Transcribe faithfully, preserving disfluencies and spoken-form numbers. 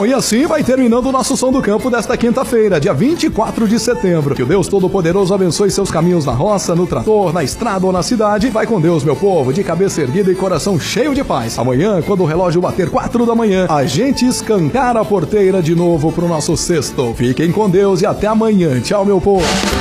Bom, e assim vai terminando o nosso Som do Campo desta quinta-feira, dia vinte e quatro de setembro. Que o Deus Todo-Poderoso abençoe seus caminhos na roça, no trator, na estrada ou na cidade. Vai com Deus, meu povo, de cabeça erguida e coração cheio de paz. Amanhã, quando o relógio bater quatro da manhã, a gente escancara a porteira de novo pro nosso sexto. Fiquem com Deus e até amanhã. Tchau, meu povo.